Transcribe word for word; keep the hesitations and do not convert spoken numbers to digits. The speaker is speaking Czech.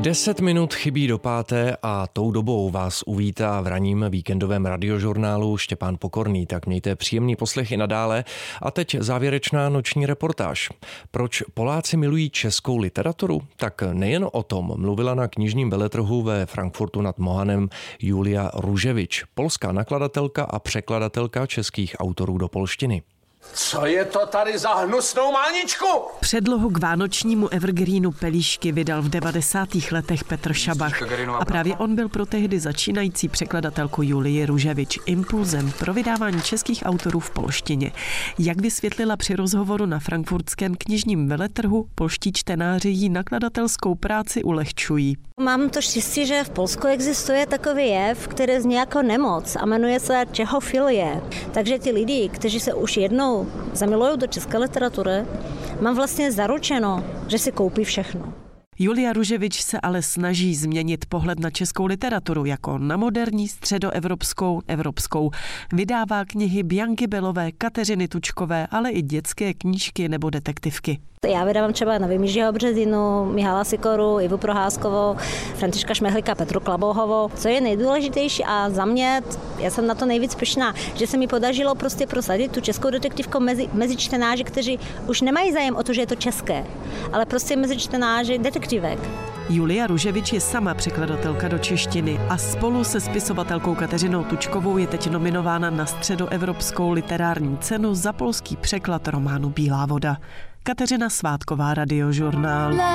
Deset minut chybí do páté a tou dobou vás uvítá v ranním víkendovém radiožurnálu Štěpán Pokorný. Tak mějte příjemný poslech i nadále. A teď závěrečná noční reportáž. Proč Poláci milují českou literaturu? Tak nejen o tom mluvila na knižním veletrhu ve Frankfurtu nad Mohanem Julia Ruževič, polská nakladatelka a překladatelka českých autorů do polštiny. Co je to tady za hnusnou máničku? Předlohu k vánočnímu evergreenu Pelíšky vydal v devadesátých letech Petr Šabach. A právě on byl pro tehdy začínající překladatelku Julii Ruževič impulzem pro vydávání českých autorů v polštině. Jak vysvětlila při rozhovoru na frankfurtském knižním veletrhu, polští čtenáři jí nakladatelskou práci ulehčují. Mám to štěstí, že v Polsku existuje takový jev, který zní jako nemoc a jmenuje se čehofilie. Takže ti lidi, kteří se už jednou zamilují do české literatury, mám vlastně zaručeno, že si koupí všechno. Julia Ruževič se ale snaží změnit pohled na českou literaturu jako na moderní, středoevropskou, evropskou. Vydává knihy Bianky Belové, Kateřiny Tučkové, ale i dětské knížky nebo detektivky. Já vydávám třeba na Jiřího Březinu, Mihala Sikoru, Ivu Proházkovou, Františka Šmehlíka, Petru Klabouhovou. Co je nejdůležitější a za mě, já jsem na to nejvíc pyšná, že se mi podařilo prostě prosadit tu českou detektivku mezi, mezi čtenáři, kteří už nemají zájem o to, že je to české, ale prostě mezi čtenáři detektivek. Julia Ruževič je sama překladatelka do češtiny a spolu se spisovatelkou Kateřinou Tučkovou je teď nominována na středoevropskou literární cenu za polský překlad románu Bílá voda. Kateřina Svátková, Radiožurnál.